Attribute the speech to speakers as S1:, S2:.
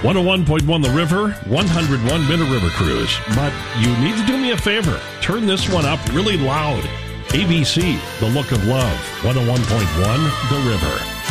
S1: 101.1 The River, 101 Minute River Cruise. But you need to do me a favor. Turn this one up really loud. ABC, The Look of Love, 101.1 The River.